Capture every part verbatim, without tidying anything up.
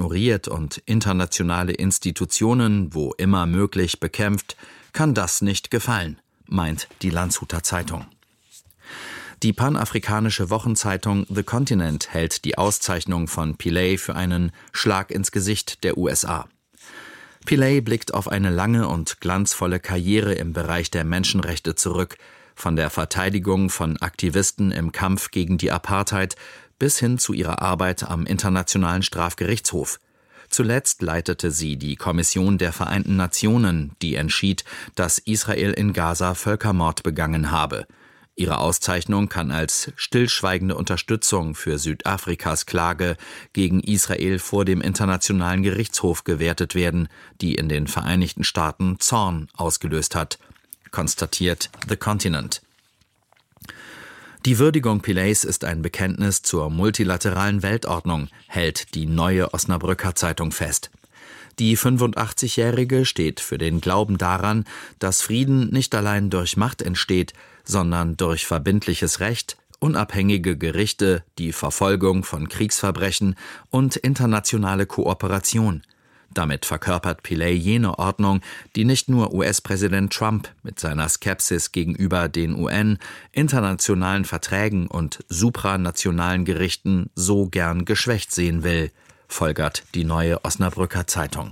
ignoriert und internationale Institutionen wo immer möglich bekämpft, kann das nicht gefallen, meint die Landshuter Zeitung. Die panafrikanische Wochenzeitung The Continent hält die Auszeichnung von Pillay für einen Schlag ins Gesicht der U S A. Pillay blickt auf eine lange und glanzvolle Karriere im Bereich der Menschenrechte zurück, von der Verteidigung von Aktivisten im Kampf gegen die Apartheid bis hin zu ihrer Arbeit am Internationalen Strafgerichtshof. Zuletzt leitete sie die Kommission der Vereinten Nationen, die entschied, dass Israel in Gaza Völkermord begangen habe. Ihre Auszeichnung kann als stillschweigende Unterstützung für Südafrikas Klage gegen Israel vor dem Internationalen Gerichtshof gewertet werden, die in den Vereinigten Staaten Zorn ausgelöst hat, konstatiert The Continent. Die Würdigung Pillays ist ein Bekenntnis zur multilateralen Weltordnung, hält die Neue Osnabrücker Zeitung fest. Die fünfundachtzigjährige steht für den Glauben daran, dass Frieden nicht allein durch Macht entsteht, sondern durch verbindliches Recht, unabhängige Gerichte, die Verfolgung von Kriegsverbrechen und internationale Kooperation. Damit verkörpert Pillay jene Ordnung, die nicht nur U S-Präsident Trump mit seiner Skepsis gegenüber den U N, internationalen Verträgen und supranationalen Gerichten so gern geschwächt sehen will, folgert die Neue Osnabrücker Zeitung.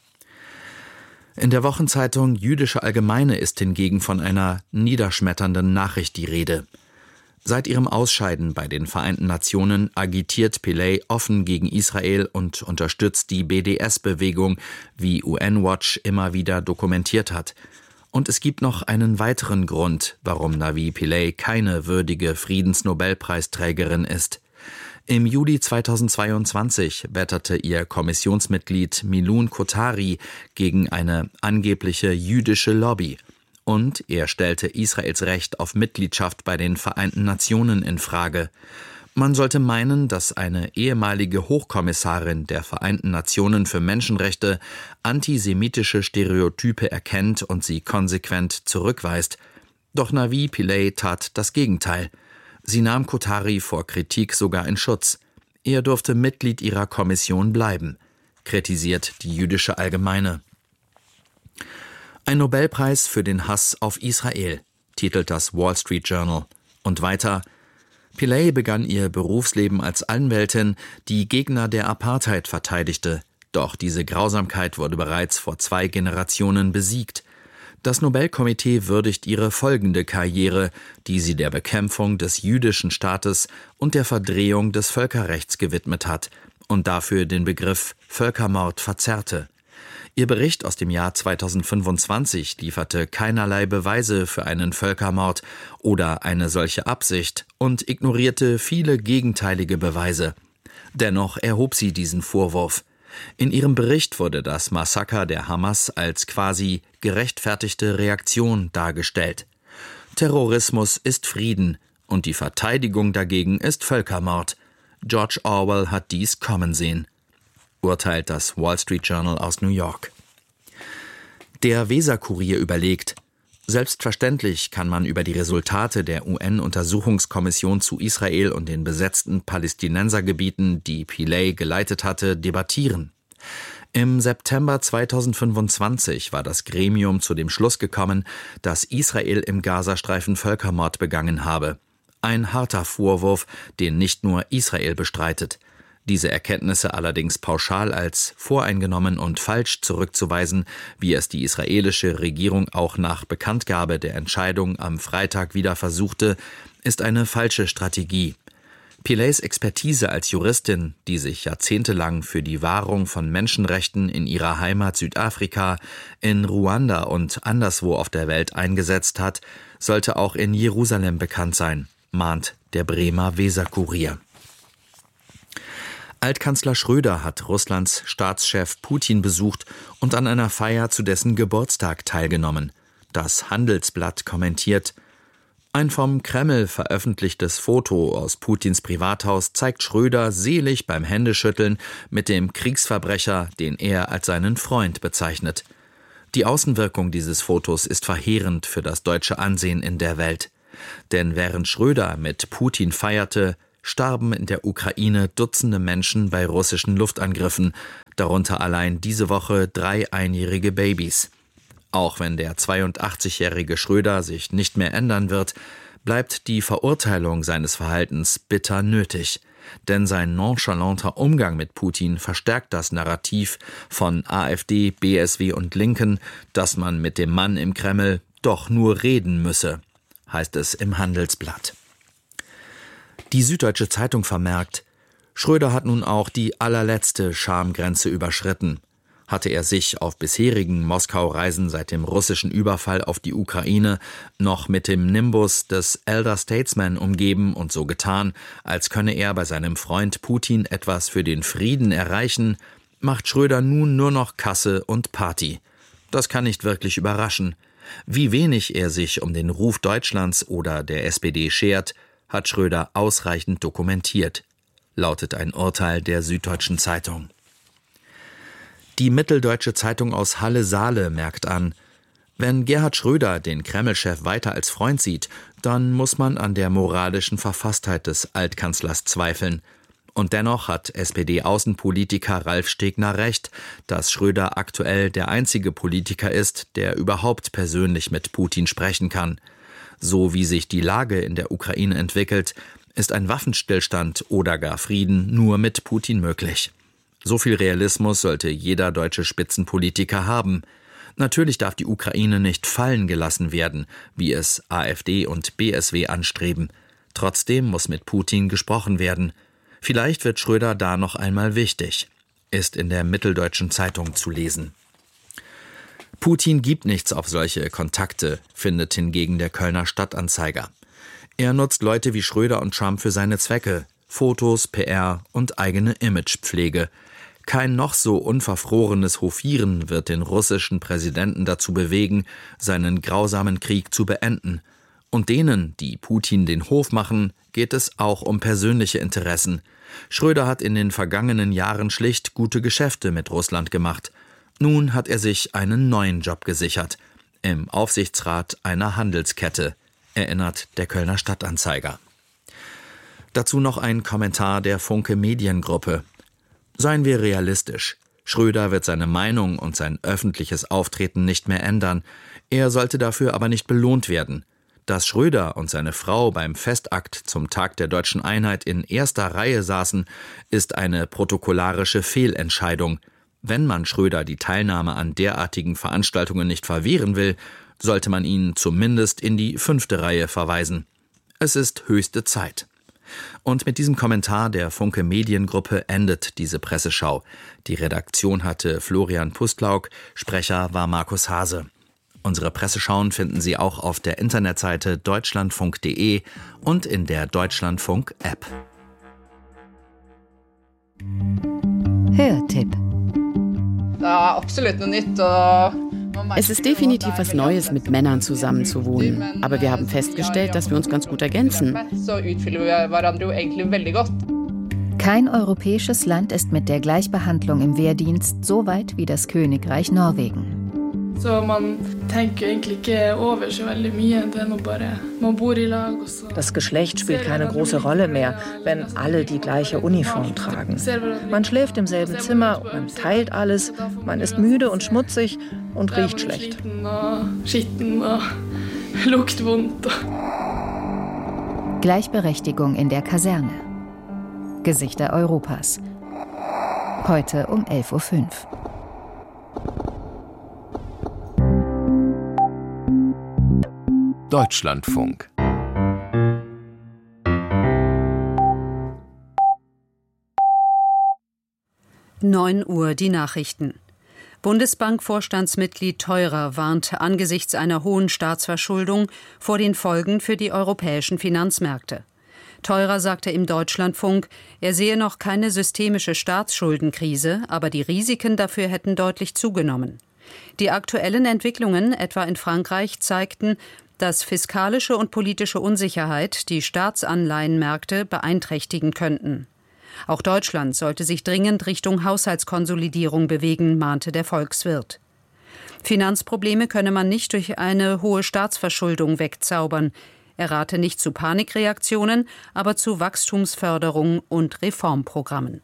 In der Wochenzeitung Jüdische Allgemeine ist hingegen von einer niederschmetternden Nachricht die Rede. Seit ihrem Ausscheiden bei den Vereinten Nationen agitiert Pillay offen gegen Israel und unterstützt die B D S-Bewegung, wie U N-Watch immer wieder dokumentiert hat. Und es gibt noch einen weiteren Grund, warum Navi Pillay keine würdige Friedensnobelpreisträgerin ist. Im Juli zweitausendzweiundzwanzig wetterte ihr Kommissionsmitglied Milun Kotari gegen eine angebliche jüdische Lobby. Und er stellte Israels Recht auf Mitgliedschaft bei den Vereinten Nationen in Frage. Man sollte meinen, dass eine ehemalige Hochkommissarin der Vereinten Nationen für Menschenrechte antisemitische Stereotype erkennt und sie konsequent zurückweist. Doch Navi Pillay tat das Gegenteil. Sie nahm Kotari vor Kritik sogar in Schutz. Er durfte Mitglied ihrer Kommission bleiben, kritisiert die Jüdische Allgemeine. Ein Nobelpreis für den Hass auf Israel, titelt das Wall Street Journal. Und weiter: Pillay begann ihr Berufsleben als Anwältin, die Gegner der Apartheid verteidigte. Doch diese Grausamkeit wurde bereits vor zwei Generationen besiegt. Das Nobelkomitee würdigt ihre folgende Karriere, die sie der Bekämpfung des jüdischen Staates und der Verdrehung des Völkerrechts gewidmet hat und dafür den Begriff Völkermord verzerrte. Ihr Bericht aus dem Jahr zweitausendfünfundzwanzig lieferte keinerlei Beweise für einen Völkermord oder eine solche Absicht und ignorierte viele gegenteilige Beweise. Dennoch erhob sie diesen Vorwurf. In ihrem Bericht wurde das Massaker der Hamas als quasi gerechtfertigte Reaktion dargestellt. Terrorismus ist Frieden und die Verteidigung dagegen ist Völkermord. George Orwell hat dies kommen sehen, urteilt das Wall Street Journal aus New York. Der Weser-Kurier überlegt: Selbstverständlich kann man über die Resultate der U N-Untersuchungskommission zu Israel und den besetzten Palästinensergebieten, die Pillay geleitet hatte, debattieren. Im September zweitausendfünfundzwanzig war das Gremium zu dem Schluss gekommen, dass Israel im Gazastreifen Völkermord begangen habe. Ein harter Vorwurf, den nicht nur Israel bestreitet. Diese Erkenntnisse allerdings pauschal als voreingenommen und falsch zurückzuweisen, wie es die israelische Regierung auch nach Bekanntgabe der Entscheidung am Freitag wieder versuchte, ist eine falsche Strategie. Pillays Expertise als Juristin, die sich jahrzehntelang für die Wahrung von Menschenrechten in ihrer Heimat Südafrika, in Ruanda und anderswo auf der Welt eingesetzt hat, sollte auch in Jerusalem bekannt sein, mahnt der Bremer Weser-Kurier. Altkanzler Schröder hat Russlands Staatschef Putin besucht und an einer Feier zu dessen Geburtstag teilgenommen. Das Handelsblatt kommentiert: Ein vom Kreml veröffentlichtes Foto aus Putins Privathaus zeigt Schröder selig beim Händeschütteln mit dem Kriegsverbrecher, den er als seinen Freund bezeichnet. Die Außenwirkung dieses Fotos ist verheerend für das deutsche Ansehen in der Welt. Denn während Schröder mit Putin feierte, starben in der Ukraine Dutzende Menschen bei russischen Luftangriffen, darunter allein diese Woche drei einjährige Babys. Auch wenn der zweiundachtzigjährige Schröder sich nicht mehr ändern wird, bleibt die Verurteilung seines Verhaltens bitter nötig. Denn sein nonchalanter Umgang mit Putin verstärkt das Narrativ von AfD, B S W und Linken, dass man mit dem Mann im Kreml doch nur reden müsse, heißt es im Handelsblatt. Die Süddeutsche Zeitung vermerkt, Schröder hat nun auch die allerletzte Schamgrenze überschritten. Hatte er sich auf bisherigen Moskau-Reisen seit dem russischen Überfall auf die Ukraine noch mit dem Nimbus des Elder Statesman umgeben und so getan, als könne er bei seinem Freund Putin etwas für den Frieden erreichen, macht Schröder nun nur noch Kasse und Party. Das kann nicht wirklich überraschen. Wie wenig er sich um den Ruf Deutschlands oder der S P D schert, hat Schröder ausreichend dokumentiert, lautet ein Urteil der Süddeutschen Zeitung. Die Mitteldeutsche Zeitung aus Halle-Saale merkt an, wenn Gerhard Schröder den Kreml-Chef weiter als Freund sieht, dann muss man an der moralischen Verfasstheit des Altkanzlers zweifeln. Und dennoch hat S P D-Außenpolitiker Ralf Stegner recht, dass Schröder aktuell der einzige Politiker ist, der überhaupt persönlich mit Putin sprechen kann. So wie sich die Lage in der Ukraine entwickelt, ist ein Waffenstillstand oder gar Frieden nur mit Putin möglich. So viel Realismus sollte jeder deutsche Spitzenpolitiker haben. Natürlich darf die Ukraine nicht fallen gelassen werden, wie es AfD und B S W anstreben. Trotzdem muss mit Putin gesprochen werden. Vielleicht wird Schröder da noch einmal wichtig, ist in der Mitteldeutschen Zeitung zu lesen. Putin gibt nichts auf solche Kontakte, findet hingegen der Kölner Stadtanzeiger. Er nutzt Leute wie Schröder und Trump für seine Zwecke, Fotos, P R und eigene Imagepflege. Kein noch so unverfrorenes Hofieren wird den russischen Präsidenten dazu bewegen, seinen grausamen Krieg zu beenden. Und denen, die Putin den Hof machen, geht es auch um persönliche Interessen. Schröder hat in den vergangenen Jahren schlicht gute Geschäfte mit Russland gemacht. Nun hat er sich einen neuen Job gesichert, im Aufsichtsrat einer Handelskette, erinnert der Kölner Stadtanzeiger. Dazu noch ein Kommentar der Funke Mediengruppe. Seien wir realistisch. Schröder wird seine Meinung und sein öffentliches Auftreten nicht mehr ändern. Er sollte dafür aber nicht belohnt werden. Dass Schröder und seine Frau beim Festakt zum Tag der deutschen Einheit in erster Reihe saßen, ist eine protokollarische Fehlentscheidung. Wenn man Schröder die Teilnahme an derartigen Veranstaltungen nicht verwehren will, sollte man ihn zumindest in die fünfte Reihe verweisen. Es ist höchste Zeit. Und mit diesem Kommentar der Funke Mediengruppe endet diese Presseschau. Die Redaktion hatte Florian Pustlauk, Sprecher war Markus Hase. Unsere Presseschauen finden Sie auch auf der Internetseite deutschlandfunk punkt de und in der Deutschlandfunk-App. Hörtipp. Es ist definitiv was Neues, mit Männern zusammenzuwohnen. Aber wir haben festgestellt, dass wir uns ganz gut ergänzen. Kein europäisches Land ist mit der Gleichbehandlung im Wehrdienst so weit wie das Königreich Norwegen. Das Geschlecht spielt keine große Rolle mehr, wenn alle die gleiche Uniform tragen. Man schläft im selben Zimmer, man teilt alles, man ist müde und schmutzig und riecht schlecht. Gleichberechtigung in der Kaserne. Gesichter Europas. Heute um elf Uhr fünf. Deutschlandfunk. neun Uhr die Nachrichten. Bundesbank-Vorstandsmitglied Theurer warnt angesichts einer hohen Staatsverschuldung vor den Folgen für die europäischen Finanzmärkte. Theurer sagte im Deutschlandfunk, er sehe noch keine systemische Staatsschuldenkrise, aber die Risiken dafür hätten deutlich zugenommen. Die aktuellen Entwicklungen, etwa in Frankreich, zeigten, dass fiskalische und politische Unsicherheit die Staatsanleihenmärkte beeinträchtigen könnten. Auch Deutschland sollte sich dringend Richtung Haushaltskonsolidierung bewegen, mahnte der Volkswirt. Finanzprobleme könne man nicht durch eine hohe Staatsverschuldung wegzaubern. Er rate nicht zu Panikreaktionen, aber zu Wachstumsförderung und Reformprogrammen.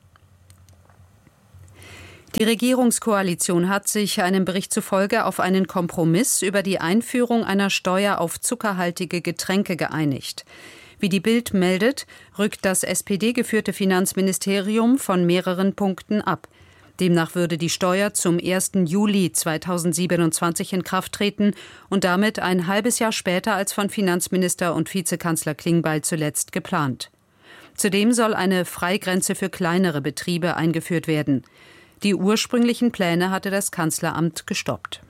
Die Regierungskoalition hat sich einem Bericht zufolge auf einen Kompromiss über die Einführung einer Steuer auf zuckerhaltige Getränke geeinigt. Wie die Bild meldet, rückt das S P D-geführte Finanzministerium von mehreren Punkten ab. Demnach würde die Steuer zum ersten Juli zweitausendsiebenundzwanzig in Kraft treten und damit ein halbes Jahr später als von Finanzminister und Vizekanzler Klingbeil zuletzt geplant. Zudem soll eine Freigrenze für kleinere Betriebe eingeführt werden. Die ursprünglichen Pläne hatte das Kanzleramt gestoppt.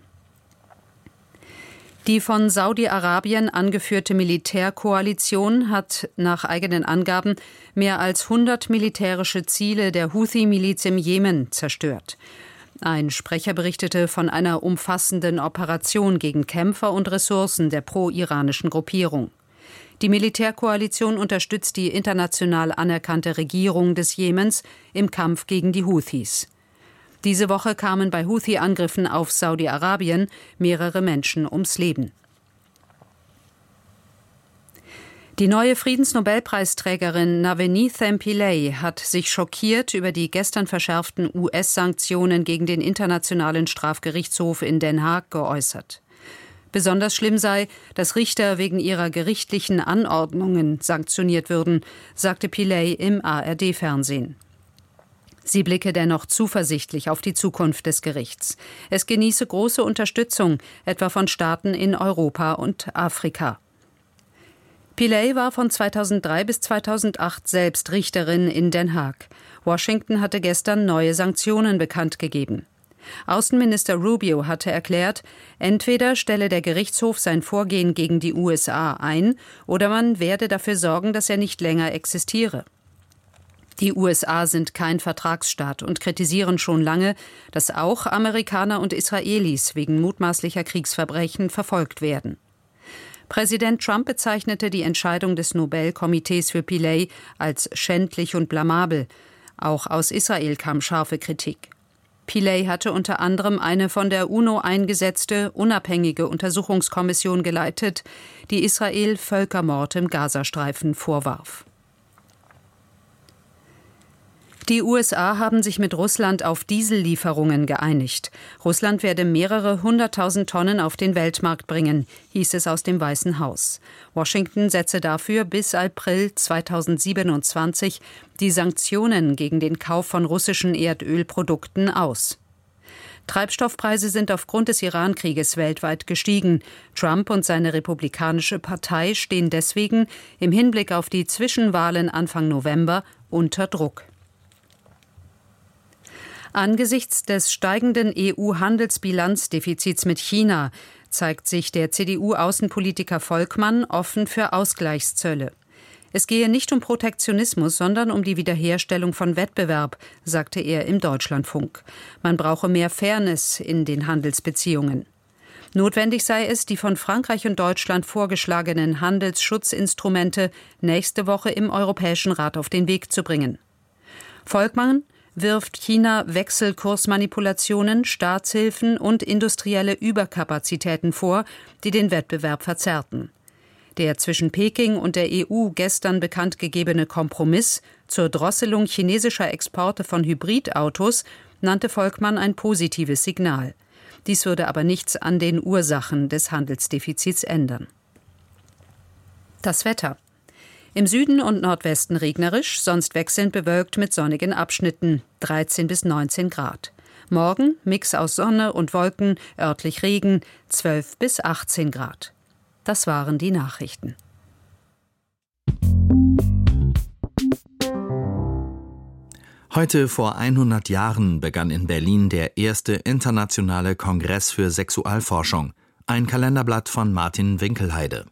Die von Saudi-Arabien angeführte Militärkoalition hat nach eigenen Angaben mehr als hundert militärische Ziele der Houthi-Miliz im Jemen zerstört. Ein Sprecher berichtete von einer umfassenden Operation gegen Kämpfer und Ressourcen der pro-iranischen Gruppierung. Die Militärkoalition unterstützt die international anerkannte Regierung des Jemens im Kampf gegen die Houthis. Diese Woche kamen bei Houthi-Angriffen auf Saudi-Arabien mehrere Menschen ums Leben. Die neue Friedensnobelpreisträgerin Navanitha Pillay hat sich schockiert über die gestern verschärften U S-Sanktionen gegen den Internationalen Strafgerichtshof in Den Haag geäußert. Besonders schlimm sei, dass Richter wegen ihrer gerichtlichen Anordnungen sanktioniert würden, sagte Pillay im A R D-Fernsehen. Sie blicke dennoch zuversichtlich auf die Zukunft des Gerichts. Es genieße große Unterstützung, etwa von Staaten in Europa und Afrika. Pillay war von zweitausenddrei bis zweitausendacht selbst Richterin in Den Haag. Washington hatte gestern neue Sanktionen bekannt gegeben. Außenminister Rubio hatte erklärt, entweder stelle der Gerichtshof sein Vorgehen gegen die U S A ein, oder man werde dafür sorgen, dass er nicht länger existiere. Die U S A sind kein Vertragsstaat und kritisieren schon lange, dass auch Amerikaner und Israelis wegen mutmaßlicher Kriegsverbrechen verfolgt werden. Präsident Trump bezeichnete die Entscheidung des Nobelkomitees für Pillay als schändlich und blamabel. Auch aus Israel kam scharfe Kritik. Pillay hatte unter anderem eine von der UNO eingesetzte unabhängige Untersuchungskommission geleitet, die Israel Völkermord im Gazastreifen vorwarf. Die U S A haben sich mit Russland auf Diesellieferungen geeinigt. Russland werde mehrere hunderttausend Tonnen auf den Weltmarkt bringen, hieß es aus dem Weißen Haus. Washington setze dafür bis April zweitausendsiebenundzwanzig die Sanktionen gegen den Kauf von russischen Erdölprodukten aus. Treibstoffpreise sind aufgrund des Iran-Krieges weltweit gestiegen. Trump und seine Republikanische Partei stehen deswegen im Hinblick auf die Zwischenwahlen Anfang November unter Druck. Angesichts des steigenden E U-Handelsbilanzdefizits mit China zeigt sich der C D U-Außenpolitiker Volkmann offen für Ausgleichszölle. Es gehe nicht um Protektionismus, sondern um die Wiederherstellung von Wettbewerb, sagte er im Deutschlandfunk. Man brauche mehr Fairness in den Handelsbeziehungen. Notwendig sei es, die von Frankreich und Deutschland vorgeschlagenen Handelsschutzinstrumente nächste Woche im Europäischen Rat auf den Weg zu bringen. Volkmann wirft China Wechselkursmanipulationen, Staatshilfen und industrielle Überkapazitäten vor, die den Wettbewerb verzerrten. Der zwischen Peking und der E U gestern bekannt gegebene Kompromiss zur Drosselung chinesischer Exporte von Hybridautos nannte Volkmann ein positives Signal. Dies würde aber nichts an den Ursachen des Handelsdefizits ändern. Das Wetter. Im Süden und Nordwesten regnerisch, sonst wechselnd bewölkt mit sonnigen Abschnitten, dreizehn bis neunzehn Grad. Morgen Mix aus Sonne und Wolken, örtlich Regen, zwölf bis achtzehn Grad. Das waren die Nachrichten. Heute vor hundert Jahren begann in Berlin der erste internationale Kongress für Sexualforschung. Ein Kalenderblatt von Martin Winkelheide.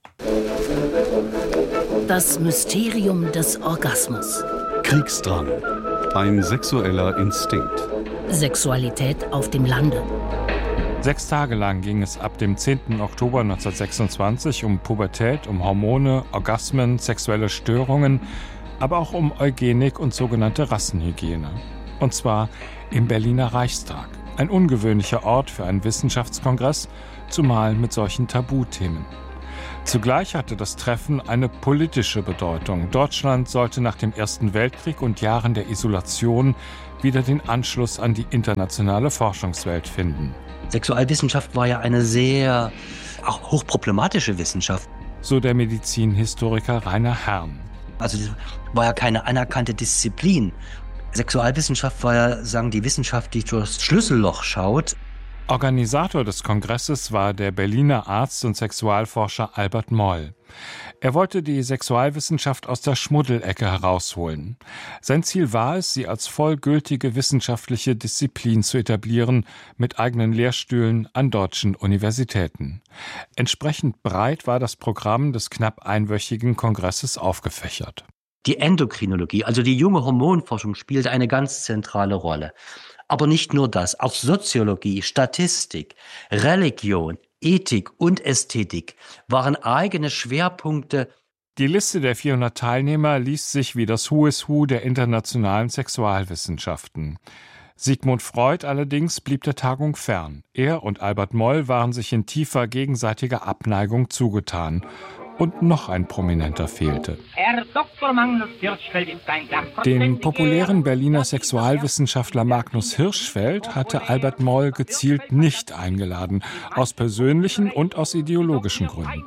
Das Mysterium des Orgasmus. Kriegsdramen. Ein sexueller Instinkt. Sexualität auf dem Lande. Sechs Tage lang ging es ab dem zehnten Oktober neunzehnhundertsechsundzwanzig um Pubertät, um Hormone, Orgasmen, sexuelle Störungen, aber auch um Eugenik und sogenannte Rassenhygiene. Und zwar im Berliner Reichstag. Ein ungewöhnlicher Ort für einen Wissenschaftskongress, zumal mit solchen Tabuthemen. Zugleich hatte das Treffen eine politische Bedeutung. Deutschland sollte nach dem Ersten Weltkrieg und Jahren der Isolation wieder den Anschluss an die internationale Forschungswelt finden. Sexualwissenschaft war ja eine sehr auch hochproblematische Wissenschaft. So der Medizinhistoriker Rainer Herrn. Also das war ja keine anerkannte Disziplin. Sexualwissenschaft war ja, sagen die Wissenschaft, die durchs Schlüsselloch schaut. Organisator des Kongresses war der Berliner Arzt und Sexualforscher Albert Moll. Er wollte die Sexualwissenschaft aus der Schmuddelecke herausholen. Sein Ziel war es, sie als vollgültige wissenschaftliche Disziplin zu etablieren, mit eigenen Lehrstühlen an deutschen Universitäten. Entsprechend breit war das Programm des knapp einwöchigen Kongresses aufgefächert. Die Endokrinologie, also die junge Hormonforschung, spielte eine ganz zentrale Rolle. Aber nicht nur das, auch Soziologie, Statistik, Religion, Ethik und Ästhetik waren eigene Schwerpunkte. Die Liste der vierhundert Teilnehmer liest sich wie das Who is Who der internationalen Sexualwissenschaften. Sigmund Freud allerdings blieb der Tagung fern. Er und Albert Moll waren sich in tiefer gegenseitiger Abneigung zugetan. Und noch ein Prominenter fehlte. Herr Doktor Magnus Hirschfeld ist ein Den populären Berliner Sexualwissenschaftler Magnus Hirschfeld hatte Albert Moll gezielt nicht eingeladen, aus persönlichen und aus ideologischen Gründen.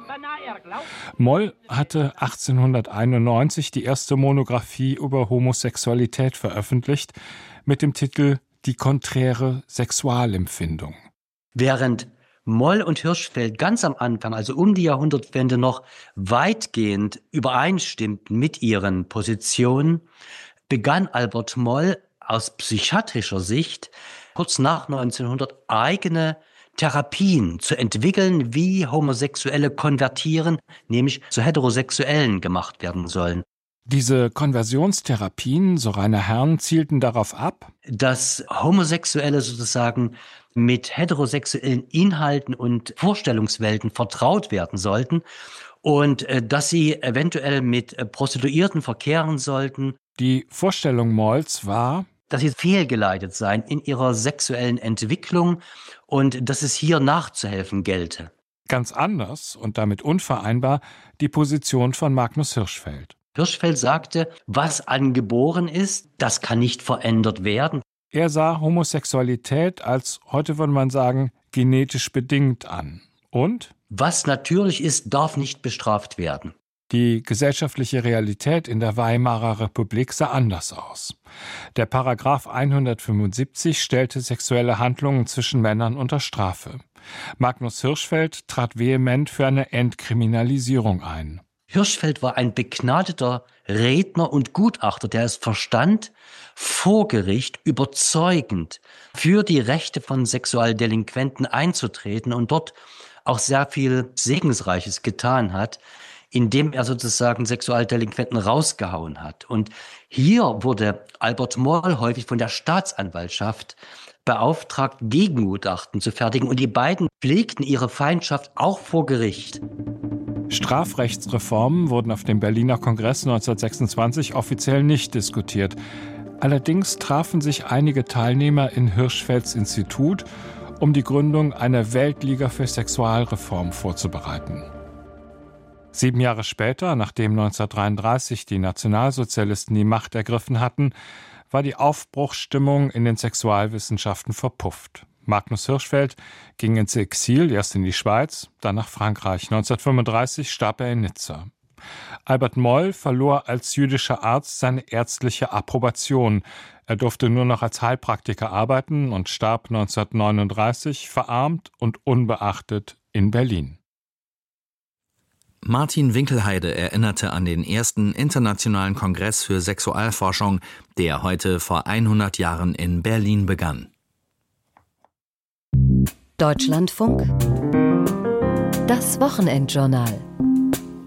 Moll hatte achtzehnhunderteinundneunzig die erste Monographie über Homosexualität veröffentlicht, mit dem Titel »Die konträre Sexualempfindung«. Während Moll und Hirschfeld ganz am Anfang, also um die Jahrhundertwende, noch weitgehend übereinstimmten mit ihren Positionen, begann Albert Moll aus psychiatrischer Sicht kurz nach neunzehnhundert eigene Therapien zu entwickeln, wie Homosexuelle konvertieren, nämlich zu Heterosexuellen gemacht werden sollen. Diese Konversionstherapien, so Rainer Herrn, zielten darauf ab, dass Homosexuelle sozusagen mit heterosexuellen Inhalten und Vorstellungswelten vertraut werden sollten und äh, dass sie eventuell mit äh, Prostituierten verkehren sollten. Die Vorstellung Molls war, dass sie fehlgeleitet seien in ihrer sexuellen Entwicklung und dass es hier nachzuhelfen gelte. Ganz anders und damit unvereinbar die Position von Magnus Hirschfeld. Hirschfeld sagte, was angeboren ist, das kann nicht verändert werden. Er sah Homosexualität als, heute würde man sagen, genetisch bedingt an. Und? Was natürlich ist, darf nicht bestraft werden. Die gesellschaftliche Realität in der Weimarer Republik sah anders aus. Der Paragraph hundertfünfundsiebzig stellte sexuelle Handlungen zwischen Männern unter Strafe. Magnus Hirschfeld trat vehement für eine Entkriminalisierung ein. Hirschfeld war ein begnadeter Redner und Gutachter, der es verstand, vor Gericht überzeugend für die Rechte von Sexualdelinquenten einzutreten und dort auch sehr viel Segensreiches getan hat, indem er sozusagen Sexualdelinquenten rausgehauen hat. Und hier wurde Albert Moll häufig von der Staatsanwaltschaft beauftragt, Gegengutachten zu fertigen. Und die beiden pflegten ihre Feindschaft auch vor Gericht. Strafrechtsreformen wurden auf dem Berliner Kongress neunzehnhundertsechsundzwanzig offiziell nicht diskutiert. Allerdings trafen sich einige Teilnehmer in Hirschfelds Institut, um die Gründung einer Weltliga für Sexualreform vorzubereiten. Sieben Jahre später, nachdem neunzehnhundertdreiunddreißig die Nationalsozialisten die Macht ergriffen hatten, war die Aufbruchsstimmung in den Sexualwissenschaften verpufft. Magnus Hirschfeld ging ins Exil, erst in die Schweiz, dann nach Frankreich. neunzehnhundertfünfunddreißig starb er in Nizza. Albert Moll verlor als jüdischer Arzt seine ärztliche Approbation. Er durfte nur noch als Heilpraktiker arbeiten und starb neunzehnhundertneununddreißig verarmt und unbeachtet in Berlin. Martin Winkelheide erinnerte an den ersten internationalen Kongress für Sexualforschung, der heute vor hundert Jahren in Berlin begann. Deutschlandfunk. Das Wochenendjournal.